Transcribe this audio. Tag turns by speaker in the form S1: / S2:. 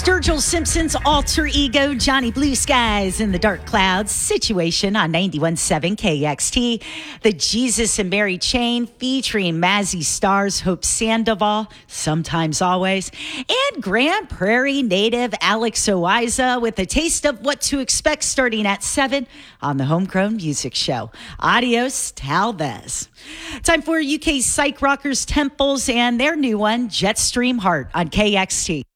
S1: Sturgill Simpson's alter ego, Johnny Blue Skies in the Dark Clouds, Situation on 91.7 KXT. The Jesus and Mary Chain featuring Mazzy Stars, Hope Sandoval, Sometimes Always, and Grand Prairie native Alex Oiza with a taste of what to expect starting at 7 on the Homegrown Music Show. Adios, Talvez. Time for UK psych rockers Temples and their new one, Jetstream Heart on KXT.